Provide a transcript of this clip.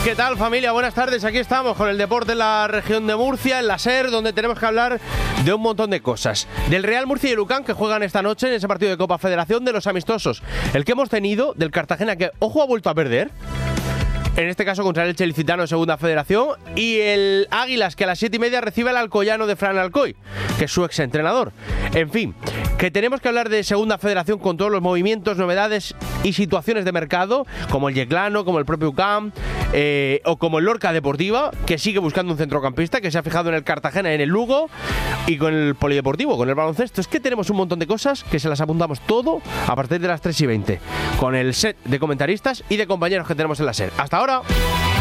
¿Qué tal, familia? Buenas tardes. Aquí estamos con el deporte en la región de Murcia, en la SER, donde tenemos que hablar de un montón de cosas. Del Real Murcia y el UCAM, que juegan esta noche en ese partido de Copa Federación, de los amistosos. El que hemos tenido del Cartagena, que, ojo, ha vuelto a perder. En este caso contra el Elche Ilicitano de Segunda Federación. Y el Águilas, que a las 7:30 recibe al Alcoyano de Fran Alcoy, que es su exentrenador. En fin, que tenemos que hablar de Segunda Federación con todos los movimientos, novedades y situaciones de mercado, como el Yeclano, como el propio UCAM, o como el Lorca Deportiva, que sigue buscando un centrocampista, que se ha fijado en el Cartagena, en el Lugo, y con el Polideportivo, con el baloncesto. Es que tenemos un montón de cosas que se las apuntamos todo a partir de las 3:20, con el set de comentaristas y de compañeros que tenemos en la SER. ¡Hasta ahora!